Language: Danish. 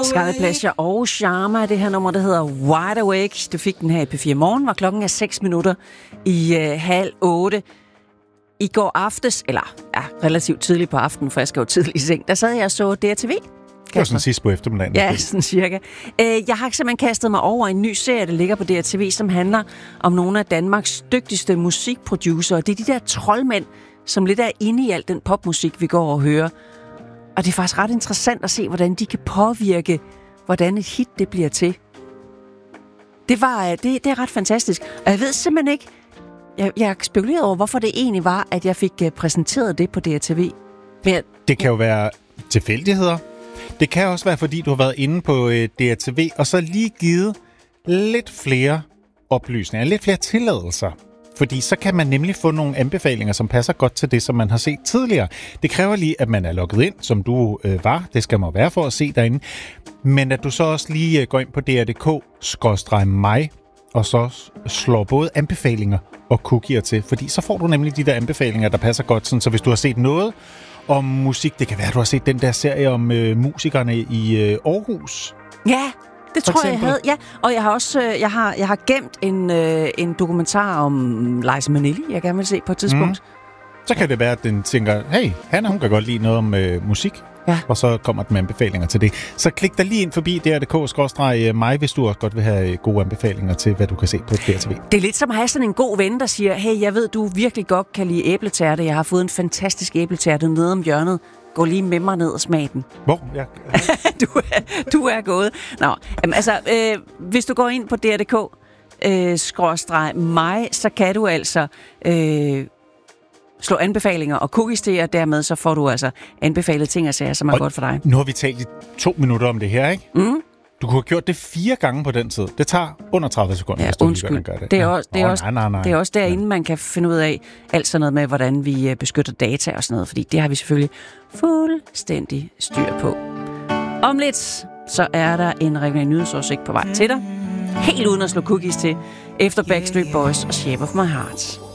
Sky Pleasure og Sharma, det her nummer, der hedder Wide Awake. Du fik den her i P4 Morgen, hvor klokken er 6 minutter i 7:30. I går aftes, eller relativt tidligt på aftenen, for jeg skal jo tidligt i seng, der sad jeg og så DRTV. Det var sådan sidst på eftermiddagen. Ja, sådan cirka. Jeg har simpelthen kastet mig over en ny serie, der ligger på DRTV, som handler om nogle af Danmarks dygtigste musikproducere. Det er de der troldmænd, som lidt er inde i alt den popmusik, vi går og hører. Og det er faktisk ret interessant at se, hvordan de kan påvirke, hvordan et hit det bliver til. Det er ret fantastisk. Og jeg ved simpelthen ikke, jeg spekulerede over, hvorfor det egentlig var, at jeg fik præsenteret det på DRTV. Det kan jo være tilfældigheder. Det kan også være, fordi du har været inde på DRTV, og så lige givet lidt flere oplysninger, lidt flere tilladelser. Fordi så kan man nemlig få nogle anbefalinger, som passer godt til det, som man har set tidligere. Det kræver lige, at man er logget ind, som du var. Det skal man være for at se derinde. Men at du så også lige går ind på dr.dk/mig, og så slår både anbefalinger og cookier til. Fordi så får du nemlig de der anbefalinger, der passer godt. Sådan, så hvis du har set noget om musik, det kan være, at du har set den der serie om musikerne i Aarhus. Ja, det tror jeg havde. Ja, og jeg har også jeg har gemt en dokumentar om Liza Minnelli, jeg gerne vil se på et tidspunkt. Så kan det være, at den tænker, hey, Hanna, hun kan godt lide noget om musik. Ja. Og så kommer den med anbefalinger til det. Så klik dig lige ind forbi dr.dk/mig, hvis du også godt vil have gode anbefalinger til, hvad du kan se på DRTV. Det er lidt som at have sådan en god ven, der siger, hey, jeg ved, du virkelig godt kan lide æbletærte. Jeg har fået en fantastisk æbletærte nede om hjørnet. Gå lige med mig ned og smag den. Hvor? Ja. du er gået. Nå, altså, hvis du går ind på dr.dk/mig, så kan du altså slå anbefalinger og cookies til, og dermed så får du altså anbefalet ting og sager, som er godt for dig. Nu har vi talt i 2 minutter om det her, ikke? Du kunne have gjort det 4 gange på den tid. Det tager under 30 sekunder, hvis du lige gør det. Det er også derinde, man kan finde ud af alt sådan noget med, hvordan vi beskytter data og sådan noget, fordi det har vi selvfølgelig fuldstændig styr på. Om lidt, så er der en regional nyhedsoversigt på vej til dig, helt uden at slå cookies til, efter Backstreet Boys og Shape of My Heart.